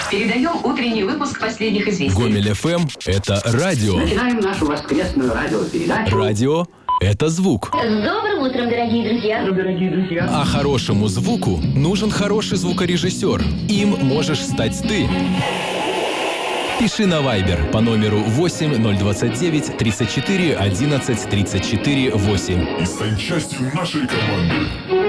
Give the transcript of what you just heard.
Передаем утренний выпуск последних известий. Гомель ФМ – это радио. Начинаем нашу воскресную радиопередачу. Радио – это звук. С добрым утром, дорогие друзья. А хорошему звуку нужен хороший звукорежиссер. Им можешь стать ты. Пиши на Viber по номеру 8029 34 11 34 8. И стань частью нашей команды.